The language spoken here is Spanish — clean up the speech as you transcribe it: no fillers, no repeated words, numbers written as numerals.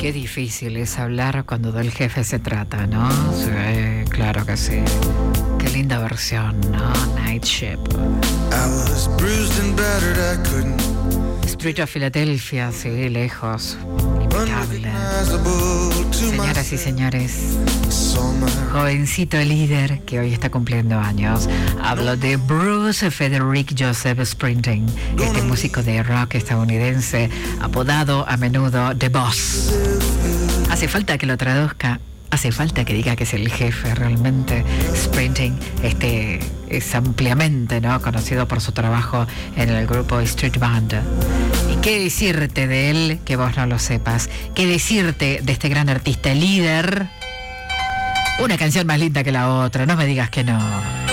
Qué difícil es hablar cuando del jefe se trata, ¿no? Sí, claro que sí. Qué linda versión, ¿no? Night Ship. Street of Philadelphia, sí, lejos. Impecable. Señoras y señores, jovencito líder que hoy está cumpliendo años. Hablo de Bruce Frederick Joseph Springsteen, este músico de rock estadounidense, apodado a menudo The Boss. Hace falta que lo traduzca. Hace falta que diga que es el jefe realmente. Springsteen es ampliamente, ¿no?, conocido por su trabajo en el grupo Street Band. ¿Y qué decirte de él que vos no lo sepas? ¿Qué decirte de este gran artista líder? Una canción más linda que la otra, no me digas que no.